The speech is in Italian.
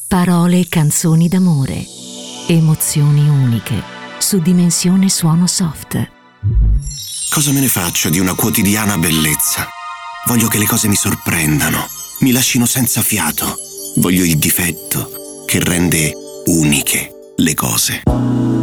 Parole e canzoni d'amore. Emozioni uniche. Su Dimensione Suono Soft. Cosa me ne faccio di una quotidiana bellezza? Voglio che le cose mi sorprendano, mi lascino senza fiato. Voglio il difetto che rende uniche le cose.